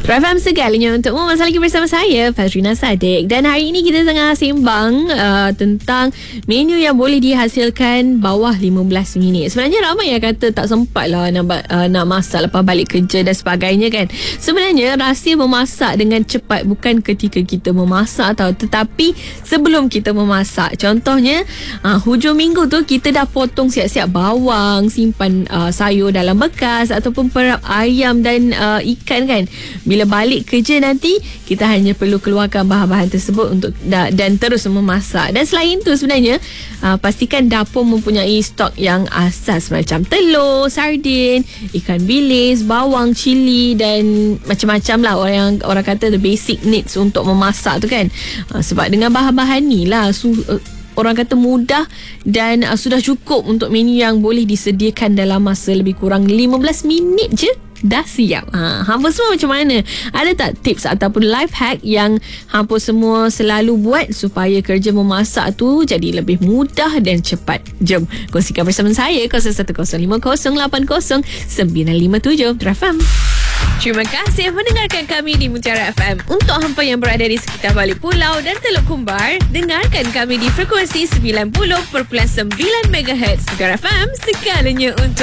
Rafam segalanya untuk memasak lagi bersama saya, Fazrina Sadiq. Dan hari ini kita tengah sembang tentang menu yang boleh dihasilkan bawah 15 minit. Sebenarnya ramai yang kata tak sempat lah nak masak lepas balik kerja dan sebagainya kan. Sebenarnya rahsia memasak dengan cepat bukan ketika kita memasak tau, tetapi sebelum kita memasak. Contohnya hujung minggu tu kita dah potong siap-siap bawang, simpan sayur dalam bekas ataupun perap ayam dan ikan kan. Bila balik kerja nanti, kita hanya perlu keluarkan bahan-bahan tersebut untuk dan terus memasak. Dan selain tu sebenarnya pastikan dapur mempunyai stok yang asas macam telur, sardin, ikan bilis, bawang, cili dan macam-macam lah. Orang kata the basic needs untuk memasak tu kan. Sebab dengan bahan-bahan ni lah orang kata mudah dan sudah cukup untuk menu yang boleh disediakan dalam masa lebih kurang 15 minit je dah siap. Hampa semua macam mana? Ada tak tips ataupun life hack yang hampa semua selalu buat supaya kerja memasak tu jadi lebih mudah dan cepat? Jom kongsikan bersama saya 0105080957 Rafam. Terima kasih mendengarkan kami di Mutiara FM. Untuk hampa yang berada di sekitar Balik Pulau dan Teluk Kumbar, dengarkan kami di frekuensi 90.9 MHz Mutiara FM, segalanya untuk